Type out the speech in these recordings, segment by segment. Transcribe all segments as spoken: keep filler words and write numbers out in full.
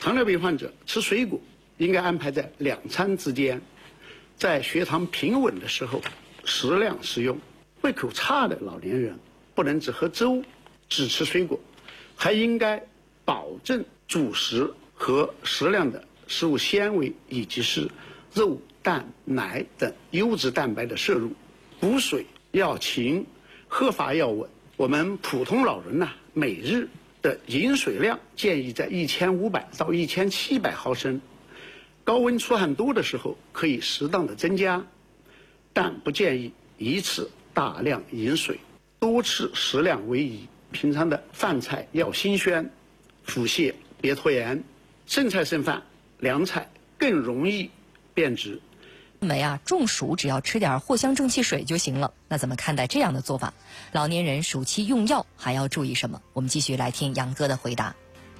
糖尿病患者吃水果应该安排在两餐之间，在血糖平稳的时候适量食用。胃口差的老年人不能只喝粥只吃水果，还应该保证主食和适量的食物纤维以及是肉、蛋、奶等优质蛋白的摄入。补水要勤，喝法要稳。我们普通老人呢，每日的饮水量建议在一千五百到一千七百毫升，高温出汗多的时候可以适当的增加，但不建议一次大量饮水，多吃适量为宜。平常的饭菜要新鲜，腹泻别拖延，剩菜剩饭凉菜更容易变质。 认为啊，中暑只要吃点藿香正气水就行了。那怎么看待这样的做法？老年人暑期用药还要注意什么？我们继续来听杨哥的回答。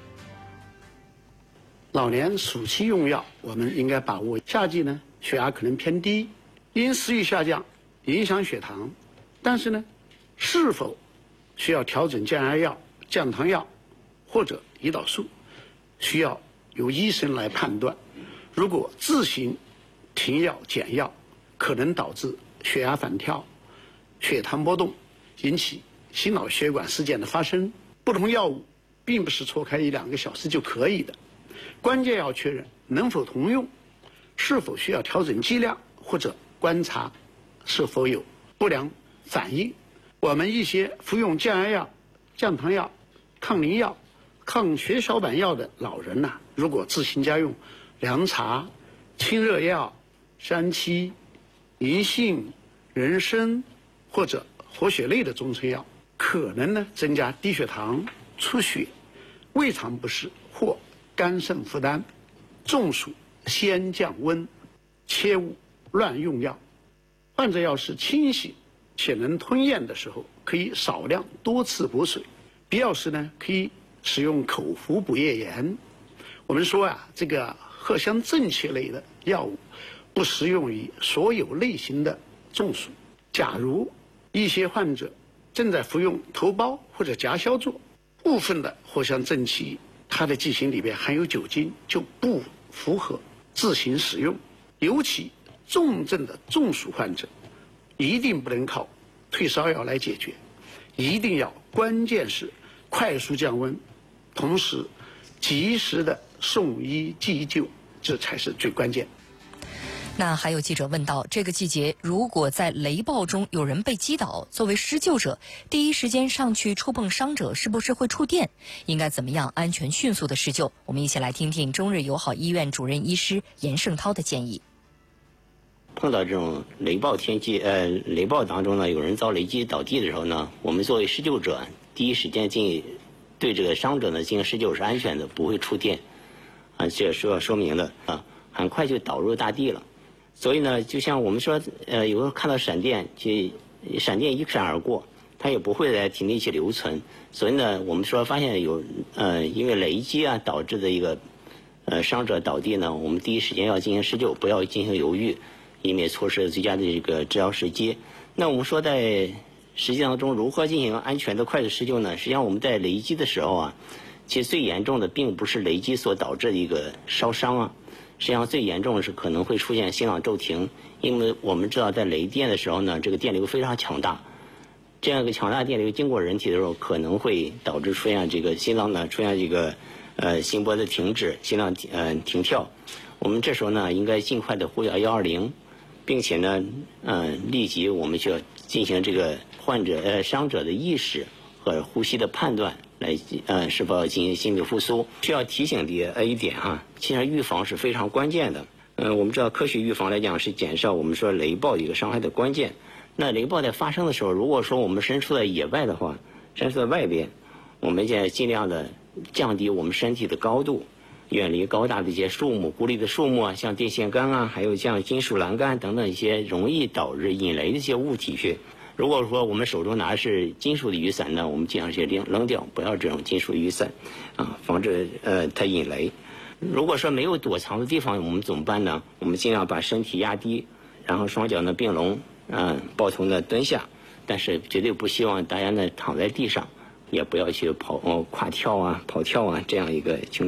老年暑期用药，我们应该把握夏季呢血压可能偏低，因食欲下降影响血糖，但是呢，是否需要调整降压药、降糖药或者胰岛素，需要由医生来判断。如果自行停药减药，可能导致血压反跳、血糖波动，引起心脑血管事件的发生。不同药物并不是错开一两个小时就可以的，关键要确认能否同用，是否需要调整剂量，或者观察是否有不良反应。我们一些服用降压药、降糖药、抗凝药、抗血小板药的老人呐、啊，如果自行家用凉茶、清热药、山七、银杏、人参或者活血类的中成药，可能呢增加低血糖、出血、胃肠不适或肝肾负担。中暑先降温，切勿乱用药。患者要是清醒且能吞咽的时候，可以少量多次补水，必要时呢可以使用口服补液盐。我们说啊，这个藿香正气类的药物不适用于所有类型的中暑。假如一些患者正在服用头孢或者甲硝唑，部分的藿香正气它的剂型里边含有酒精，就不符合自行使用。尤其重症的中暑患者，一定不能靠退烧药来解决，一定要关键是快速降温，同时及时的送医急救，这才是最关键。 那还有记者问到，这个季节如果在雷暴中有人被击倒，作为施救者第一时间上去触碰伤者是不是会触电？应该怎么样安全迅速的施救？我们一起来听听中日友好医院主任医师严胜涛的建议。 碰到这种雷暴天气，呃，雷暴当中呢，有人遭雷击倒地的时候呢，我们作为施救者，第一时间进对这个伤者呢进行施救是安全的，不会触电，啊，这是要说明的啊，很快就倒入大地了。所以呢，就像我们说，呃，有时候看到闪电，就闪电一闪而过，它也不会在体内去留存。所以呢，我们说发现有呃，因为雷击啊导致的一个呃伤者倒地呢，我们第一时间要进行施救，不要进行犹豫。以免错失最佳的这个治疗时机。那我们说在实际当中如何进行安全的快速施救呢？实际上我们在雷击的时候啊，其实最严重的并不是雷击所导致的一个烧伤啊，实际上最严重的是可能会出现心脏骤停，因为我们知道在雷电的时候呢，这个电流非常强大，这样一个强大电流经过人体的时候，可能会导致出现这个心脏呢出现这个呃心搏的停止，心脏呃停跳。我们这时候呢，应该尽快的呼叫一二零。并且呢，呃，立即我们需要进行这个患者呃伤者的意识和呼吸的判断，来呃是否要进行心肺复苏。需要提醒的呃一点哈，其实预防是非常关键的。呃，我们知道科学预防来讲是减少我们说雷暴一个伤害的关键。那雷暴在发生的时候，如果说我们身处在野外的话，身处在外边，我们就尽量的降低我们身体的高度。远离高大的一些树木、孤立的树木啊，像电线杆啊，还有像金属栏杆等等一些容易导致引雷的一些物体去。如果说我们手中拿的是金属的雨伞呢，我们尽量去扔扔掉，不要这种金属雨伞，啊，防止呃它引雷。如果说没有躲藏的地方，我们怎么办呢？我们尽量把身体压低，然后双脚呢并拢，嗯、呃，抱头呢蹲下，但是绝对不希望大家呢躺在地上，也不要去跑、哦、跨跳啊、跑跳啊这样一个情况。